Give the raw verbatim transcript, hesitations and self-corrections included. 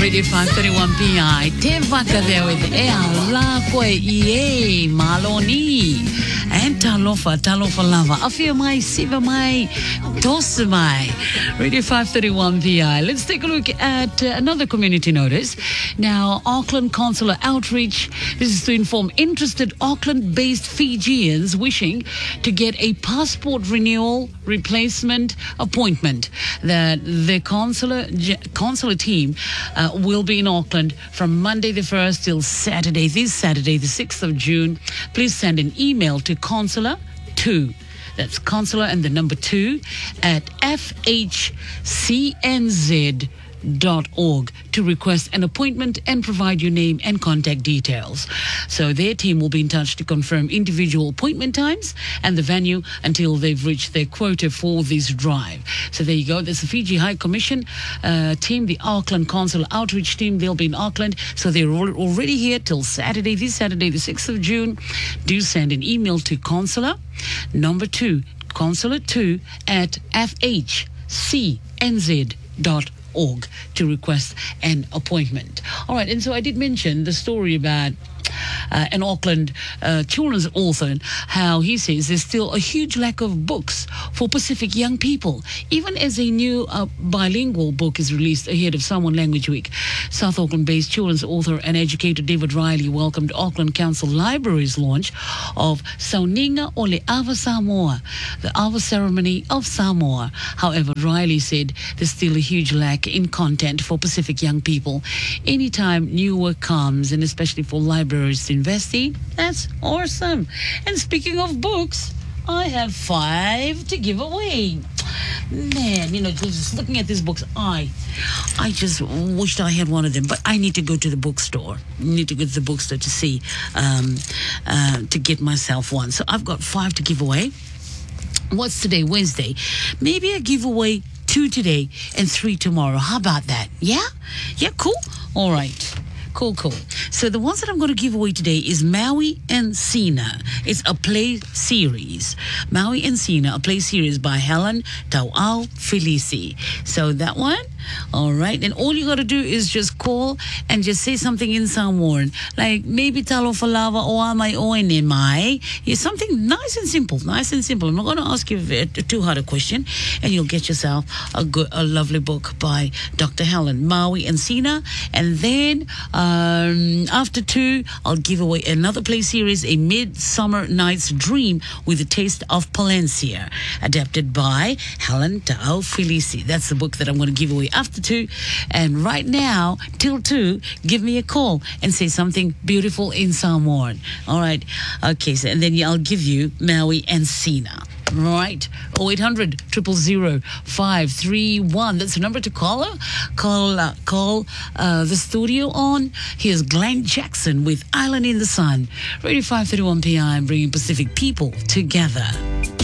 Radio five thirty-one P I. Te waka there with Ea la koe ie maloni. And talofa, talofa lava. Afia mai, siva mai, dosa mai. Radio five thirty-one P I. Let's take a look at uh, another community notice. Now, Auckland Consular Outreach. This is to inform interested Auckland-based Fijians wishing to get a passport renewal replacement appointment that the consular consular team uh, will be in Auckland from Monday the first till Saturday, this Saturday, the sixth of June. Please send an email to consular two. That's consular and the number two at f h c n z dot org to request an appointment and provide your name and contact details. So their team will be in touch to confirm individual appointment times and the venue until they've reached their quota for this drive. So there you go. There's the Fiji High Commission uh, team, the Auckland Consular Outreach team. They'll be in Auckland. So they're al- already here till Saturday, this Saturday, the sixth of June. Do send an email to consular, number two, consular two at f h c n z dot org to request an appointment. All right, and so I did mention the story about Uh, an Auckland uh, children's author, how he says there's still a huge lack of books for Pacific young people. Even as a new uh, bilingual book is released ahead of Samoan Language Week, South Auckland-based children's author and educator David Riley welcomed Auckland Council Library's launch of Sauninga o le Awa Samoa, the Awa Ceremony of Samoa. However, Riley said there's still a huge lack in content for Pacific young people. Anytime new work comes, and especially for libraries to invest in, that's awesome. And speaking of books, I have five to give away. Man, you know, just looking at these books, I I just wished I had one of them, but I need to go to the bookstore. I need to go to the bookstore to see, um, uh, to get myself one. So I've got five to give away. What's today? Wednesday. Maybe I give away two today and three tomorrow. How about that? Yeah? Yeah, cool? All right. Cool, cool. So the ones that I'm going to give away today is Maui and Sina. It's a play series. Maui and Sina, a play series by Helen Tauau Felici. So that one, all right. And all you got to do is just call and just say something in Samoan, like maybe talofa lava o amai oene mai. Yeah, something nice and simple, nice and simple. I'm not going to ask you a too hard a question, and you'll get yourself a good, a lovely book by Doctor Helen, Maui and Sina. And then um, after two, I'll give away another play series, A Midsummer Night's Dream with a Taste of Palencia, adapted by Helen Tauau Felici. That's the book that I'm going to give away after two. And right now, till two, give me a call and say something beautiful in Samoan. All right. Okay. So, and then I'll give you Maui and Sina. Right. oh eight hundred, zero zero zero, five three one. That's the number to call her. Call, uh, call uh, the studio on. Here's Glenn Jackson with Island in the Sun. Radio five thirty-one P I, bringing Pacific people together.